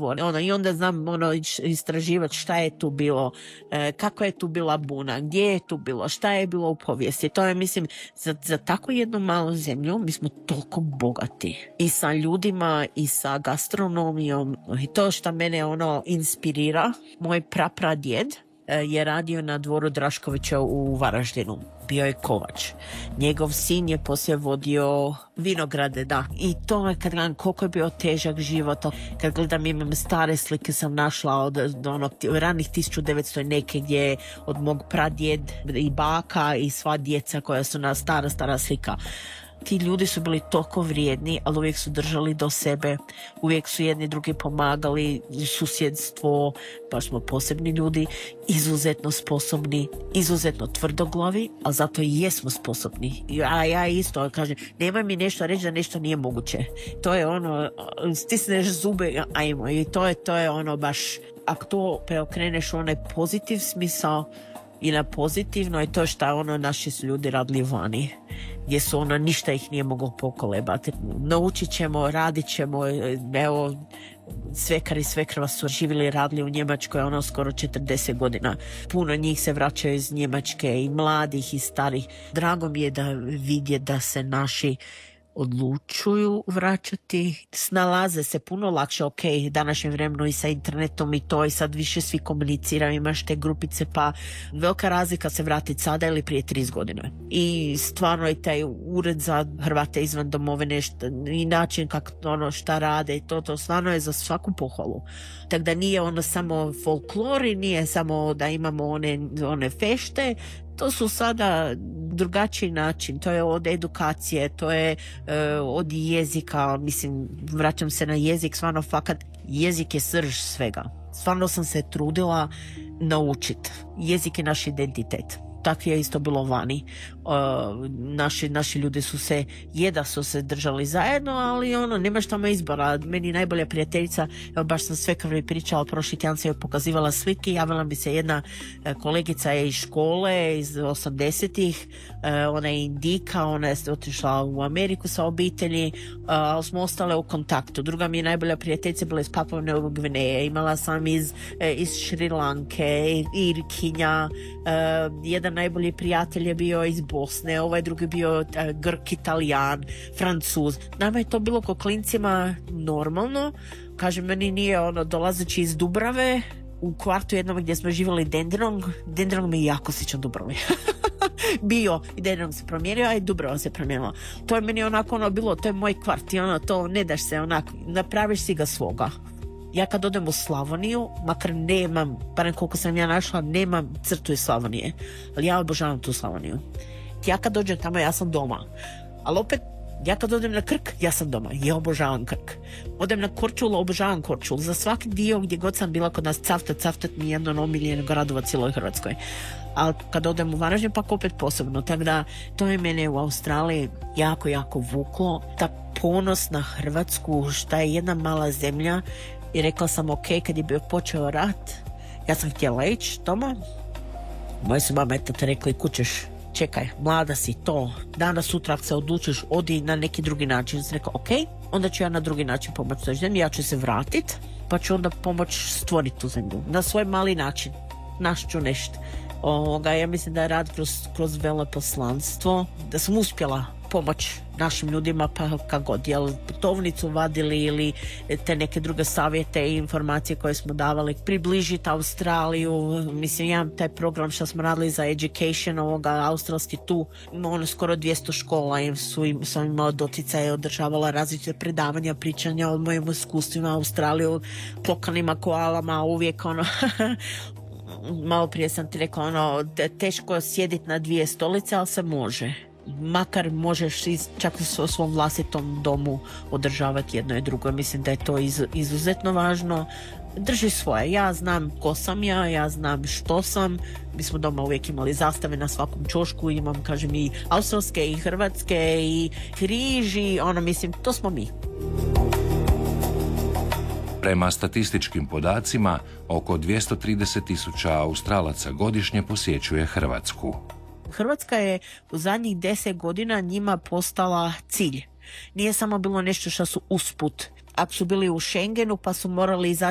dvor. I onda znam istraživati šta je tu bilo, kako je tu bila buna, gdje je tu bilo, šta je bilo u povijesti. To je, mislim, za tako jednu malu zemlju mi smo toliko bogati. I sa ljudima, i sa gastronomijom. I to što mene inspirira, moj prapradjed je radio na dvoru Draškovića u Varaždinu. Bio je kovač. Njegov sin je poslije vodio vinograde, da. I to je kad gledam koliko je bio težak život. Kad gledam, imam stare slike sam našla od ranih 1900 neke gdje od mog pradjed i baka i sva djeca koja su na stara slika. Ti ljudi su bili toliko vrijedni, ali uvijek su držali do sebe, uvijek su jedni drugi pomagali, susjedstvo, baš smo posebni ljudi, izuzetno sposobni, izuzetno tvrdoglavi, ali zato i jesmo sposobni. A ja isto kažem, nemoj mi nešto reći da nešto nije moguće. To je stisneš zube, ajmo, i to je baš, ako to preokreneš u onaj pozitiv smisao, i na pozitivno je to što naši su ljudi radili vani, gdje su ništa ih nije moglo pokolebati. Naučit ćemo, radit ćemo, evo, svekar i svekrva su živjeli i radili u Njemačkoj skoro 40 godina. Puno njih se vraćaju iz Njemačke, i mladih i starih. Drago mi je da vidje da se naši odlučuju vraćati, snalaze se puno lakše, današnjem vremenu i sa internetom i to, i sad više svi komuniciraju, imaš te grupice, pa velika razlika se vratiti sada ili prije 30 godina. I stvarno je taj ured za Hrvate izvan domovine i način kako šta rade, to stvarno je za svaku pohvalu. Tako da nije samo folklor i nije samo da imamo one fešte, to su sada drugačiji način, to je od edukacije, to je od jezika, mislim, vraćam se na jezik, stvarno fakat, jezik je srž svega. Stvarno sam se trudila naučiti. Jezik je naš identitet. Tako je isto bilo vani. Naši ljudi su se držali zajedno, ali nemaš tamo izbora. Meni najbolja prijateljica, evo baš sam sve krvi pričala, prošli tjedan se joj pokazivala slike, javila mi se jedna kolegica iz škole iz 80-ih, ona je Indika, ona je otišla u Ameriku sa obitelji, ali smo ostale u kontaktu. Druga mi je najbolja prijateljica bila iz Papue Nove Gvineje, imala sam iz Šri Lanke, Irkinja, jedan najbolji prijatelj je bio iz Bosne, ovaj drugi bio Grk, Italijan, Francuz. Nama je to bilo ko klincima normalno. Kažem, meni nije dolazeći iz Dubrave, u kvartu jednom gdje smo živjeli Dendrong mi je jako sličan Dubravi. Bio i Dendrong se promijenio, a i Dubrava se promijenila. To je meni bilo, to je moj kvart i to ne daš se napraviš si ga svoga. Ja kad odem u Slavoniju, makar nemam, barem koliko sam ja našla, nemam crtu iz Slavonije, ali ja obožavam tu Slavoniju. Ja kad dođem tamo, ja sam doma. Ali opet, ja kad odem na Krk, ja sam doma. Ja obožavam Krk. Odem na Korčulu, obožavam Korčulu. Za svaki dio gdje god sam bila kod nas, Cavtat mi je jedno od omiljenih gradova cijeloj Hrvatskoj. Ali kad odem u Varaždin, pa opet posebno. Tako da, to je mene u Australiji jako, jako vuklo. Ta ponos na Hrvatsku, šta je jedna mala zemlja. I rekla sam, kad je bio počeo rat, ja sam htjela ići doma. Moje su mama te rekli, kućeš, čekaj, mlada si to, danas sutra ako se odlučiš, odi na neki drugi način. Sam rekla, onda ću ja na drugi način pomoći toj zemlji, ja ću se vratiti, pa ću onda pomoći stvoriti tu zemlju. Na svoj mali način, našću nešto. Ja mislim da je rad kroz veleposlanstvo, da sam uspjela pomoć našim ljudima, pa kako god, putovnicu vadili ili te neke druge savjete i informacije koje smo davali, približiti Australiju. Mislim, ja taj program što smo radili za education australski tu, skoro 200 škola sam imala doticaje, održavala različite predavanja, pričanja o mojim iskustvima Australiju, lokalnima koalama, uvijek malo prije sam ti rekla, teško sjediti na dvije stolice, ali se može. Makar možeš čak u svom vlastitom domu održavati jedno i drugo. Mislim da je to izuzetno važno. Drži svoje. Ja znam ko sam ja znam što sam. Mi smo doma uvijek imali zastave na svakom ćošku. Imam, kažem, i australske i hrvatske i križ i mislim, to smo mi. Prema statističkim podacima, oko 230.000 Australaca godišnje posjećuje Hrvatsku. Hrvatska je u zadnjih 10 godina njima postala cilj. Nije samo bilo nešto što su usput. Ako su bili u Schengenu pa su morali izaći